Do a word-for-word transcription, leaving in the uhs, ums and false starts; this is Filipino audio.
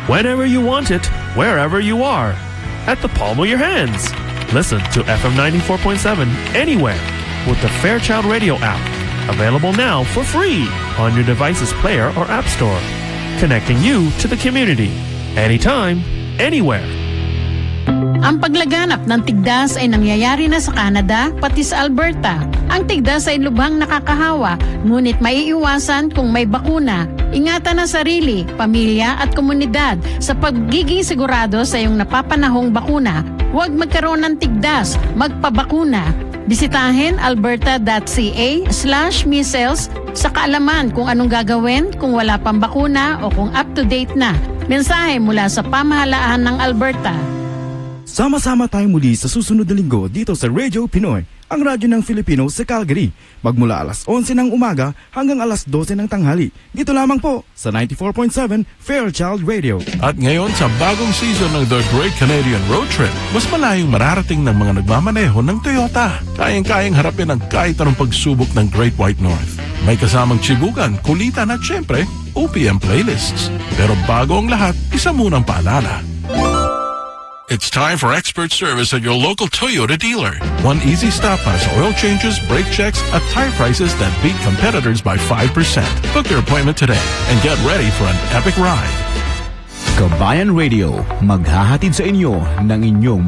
whenever you want it, wherever you are, at the palm of your hands. Listen to F M ninety-four point seven anywhere with the Fairchild Radio app. Available now for free on your device's player or app store. Connecting you to the community. Anytime, anywhere. Ang paglaganap ng tigdas ay nangyayari na sa Canada, pati sa Alberta. Ang tigdas ay lubhang nakakahawa, ngunit maiiwasan kung may bakuna. Ingatan ang sarili, pamilya at komunidad sa pagiging sigurado sa iyong napapanahong bakuna. Huwag magkaroon ng tigdas, magpabakuna. Bisitahin alberta.ca slash measles sa kaalaman kung anong gagawin kung wala pang bakuna o kung up-to-date na. Mensahe mula sa pamahalaan ng Alberta. Sama-sama tayo muli sa susunod na linggo dito sa Radio Pinoy, ang radyo ng Filipino sa Calgary. Magmula alas onse ng umaga hanggang alas dose ng tanghali. Dito lamang po sa ninety-four point seven Fairchild Radio. At ngayon sa bagong season ng The Great Canadian Road Trip, mas malayong mararating ng mga nagmamaneho ng Toyota. Kayang-kayang harapin ang kahit anong pagsubok ng Great White North. May kasamang chibukan, kulitan at syempre, O P M playlists. Pero bago ang lahat, isa munang paalala. It's time for expert service at your local Toyota dealer. One easy stop para sa oil changes, brake checks, at tire prices that beat competitors by five percent. Book your appointment today and get ready for an epic ride. Kabayan Radio, maghahatid sa inyo ng inyong